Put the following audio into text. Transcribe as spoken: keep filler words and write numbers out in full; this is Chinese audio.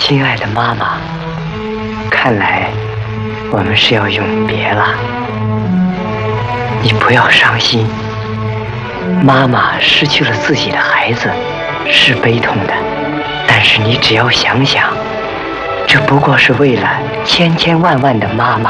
亲爱的妈妈，看来我们是要永别了。你不要伤心，妈妈失去了自己的孩子是悲痛的，但是你只要想想，这不过是为了千千万万的妈妈。